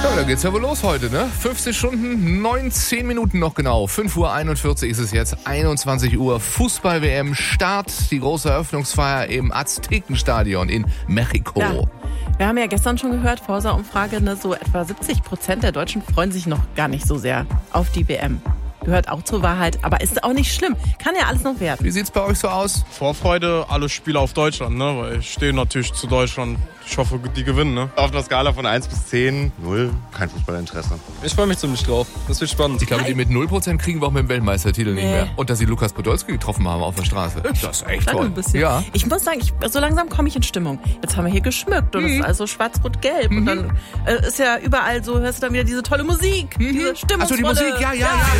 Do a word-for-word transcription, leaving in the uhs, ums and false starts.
Ja, da geht's ja wohl los heute, ne? fünfzehn Stunden, neunzehn Minuten noch genau. fünf Uhr einundvierzig ist es jetzt, einundzwanzig Uhr. Fußball-W M Start, die große Eröffnungsfeier im Aztekenstadion in Mexiko. Ja. Wir haben ja gestern schon gehört, Forsa-Umfrage, ne, so etwa siebzig Prozent der Deutschen freuen sich noch gar nicht so sehr auf die W M. Gehört auch zur Wahrheit, aber ist auch nicht schlimm. Kann ja alles noch werden. Wie sieht's bei euch so aus? Vorfreude, alle Spiele auf Deutschland, ne? Weil ich stehe natürlich zu Deutschland. Ich hoffe, die gewinnen, ne? Auf einer Skala von eins bis zehn, null, kein Fußballinteresse. Ich freue mich ziemlich drauf. Das wird spannend. Ich glaube, die mit null Prozent kriegen wir auch mit dem Weltmeistertitel nicht Nee. mehr. Und dass sie Lukas Podolski getroffen haben auf der Straße. Das ist echt Sag toll. ein bisschen. Ja. Ich muss sagen, ich, so langsam komme ich in Stimmung. Jetzt haben wir hier geschmückt und es ist also schwarz-rot-gelb. Mhm. Und dann äh, ist ja überall so, hörst du dann wieder diese tolle Musik. Diese Achso, stimmungsvolle... die Musik, ja, ja, ja.